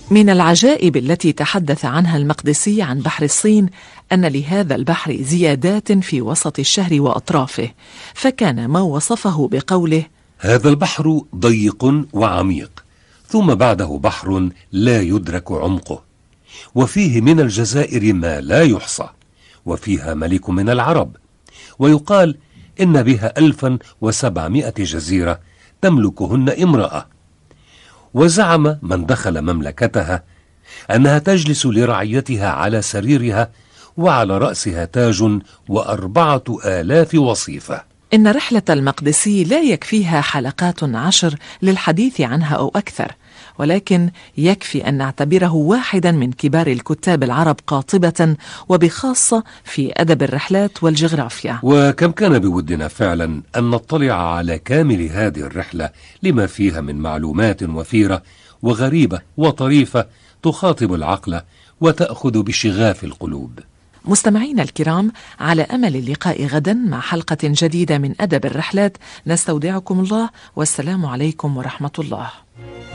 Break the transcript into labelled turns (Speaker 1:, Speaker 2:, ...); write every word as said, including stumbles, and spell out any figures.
Speaker 1: من العجائب التي تحدث عنها المقدسي عن بحر الصين أن لهذا البحر زيادات في وسط الشهر وأطرافه، فكان ما وصفه بقوله:
Speaker 2: هذا البحر ضيق وعميق، ثم بعده بحر لا يدرك عمقه، وفيه من الجزائر ما لا يحصى، وفيها ملك من العرب، ويقال إن بها ألفا وسبعمائة جزيرة تملكهن امرأة. وزعم من دخل مملكتها أنها تجلس لرعيتها على سريرها، وعلى رأسها تاج وأربعة آلاف وصيفة.
Speaker 1: إن رحلة المقدسي لا يكفيها حلقات عشر للحديث عنها أو أكثر، ولكن يكفي أن نعتبره واحدا من كبار الكتاب العرب قاطبة، وبخاصة في أدب الرحلات والجغرافيا.
Speaker 2: وكم كان بودنا فعلا أن نطلع على كامل هذه الرحلة، لما فيها من معلومات وفيرة وغريبة وطريفة تخاطب العقل وتأخذ بشغاف القلوب.
Speaker 1: مستمعينا الكرام، على أمل اللقاء غدا مع حلقة جديدة من أدب الرحلات، نستودعكم الله، والسلام عليكم ورحمة الله.